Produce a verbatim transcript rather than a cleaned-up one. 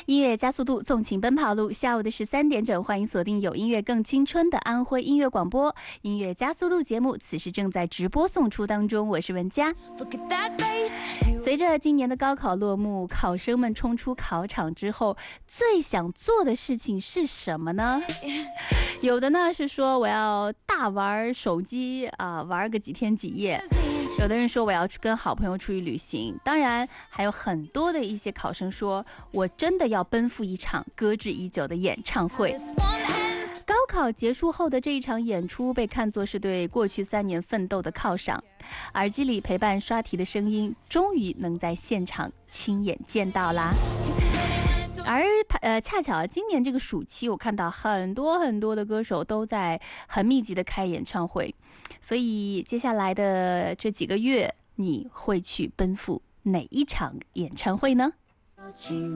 音乐加速度，纵情奔跑路。下午的十三点整，欢迎锁定有音乐更青春的安徽音乐广播音乐加速度节目，此时正在直播送出当中。我是文佳。随着今年的高考落幕，考生们冲出考场之后，最想做的事情是什么呢？有的呢是说我要大玩手机啊、呃，玩个几天几夜。有的人说我要去跟好朋友出去旅行，当然还有很多的一些考生说我真的要奔赴一场搁置已久的演唱会。高考结束后的这一场演出被看作是对过去三年奋斗的犒赏，耳机里陪伴刷题的声音终于能在现场亲眼见到啦。而呃，恰巧今年这个暑期，我看到很多很多的歌手都在很密集的开演唱会，所以接下来的这几个月，你会去奔赴哪一场演唱会呢？